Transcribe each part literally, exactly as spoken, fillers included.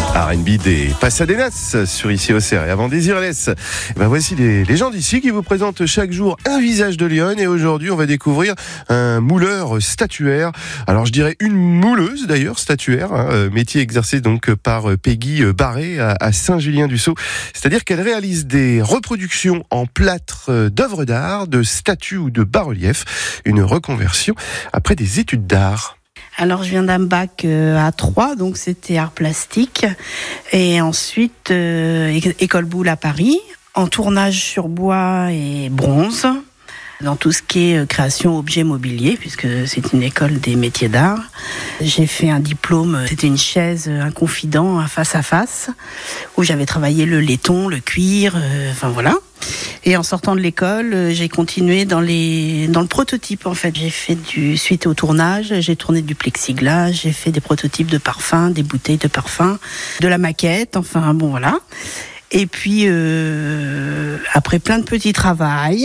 R and B des Pasadenas sur Ici au Cerf. Et avant Désirless, ben voici les, les gens d'ici qui vous présentent chaque jour un visage de Lyon. Et aujourd'hui, on va découvrir un mouleur statuaire. Alors, je dirais une mouleuse d'ailleurs, statuaire, hein, métier exercé donc par Peggy Barré à, à Saint-Julien-du-Sault. C'est-à-dire qu'elle réalise des reproductions en plâtre d'œuvres d'art, de statues ou de bas-reliefs. Une reconversion après des études d'art. Alors, je viens d'un bac à trois, donc c'était art plastique. Et ensuite, euh, école Boulle à Paris, en tournage sur bois et bronze, dans tout ce qui est création objet mobilier, puisque c'est une école des métiers d'art. J'ai fait un diplôme, c'était une chaise, un confident, un face à face, où j'avais travaillé le laiton, le cuir, euh, enfin voilà. Et en sortant de l'école, j'ai continué dans les dans le prototype en fait. J'ai fait du suite au tournage, j'ai tourné du plexiglas, j'ai fait des prototypes de parfums, des bouteilles de parfums, de la maquette, enfin bon voilà. Et puis euh, après plein de petits travails,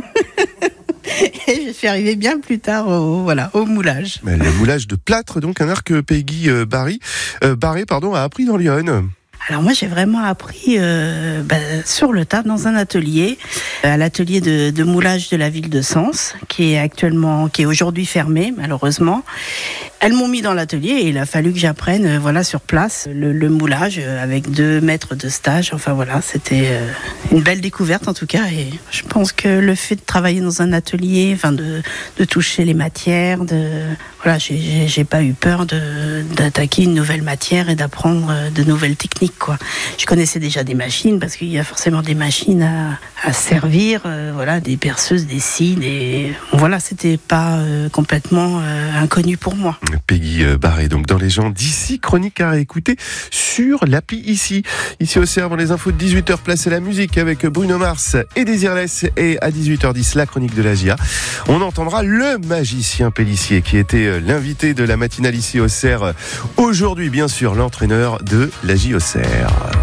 et je suis arrivée bien plus tard au voilà au moulage. Mais le moulage de plâtre, donc un art que Peggy Barré, euh, Barré pardon, a appris dans Lyon. Alors moi j'ai vraiment appris euh, bah, sur le tas dans un atelier, à l'atelier de, de moulage de la ville de Sens, qui est actuellement, qui est aujourd'hui fermé malheureusement. Elles m'ont mis dans l'atelier et il a fallu que j'apprenne, euh, voilà, sur place le, le moulage euh, avec deux maîtres de stage. Enfin voilà, c'était euh, une belle découverte en tout cas. Et je pense que le fait de travailler dans un atelier, enfin de, de toucher les matières, de voilà, j'ai, j'ai, j'ai pas eu peur de d'attaquer une nouvelle matière et d'apprendre de nouvelles techniques. Quoi. Je connaissais déjà des machines parce qu'il y a forcément des machines à, à servir, euh, voilà, des perceuses, des scies, des voilà, c'était pas euh, complètement euh, inconnu pour moi. Peggy Barré, donc dans les gens d'ici, chronique à écouter sur l'appli ici. Ici au Cerf, les infos de dix-huit heures, place à la musique avec Bruno Mars et Désirless. Et à dix-huit heures dix, la chronique de la J A. On entendra le magicien Pélissier qui était l'invité de la matinale ici au Cerf. Aujourd'hui, bien sûr, l'entraîneur de la J O Cerf.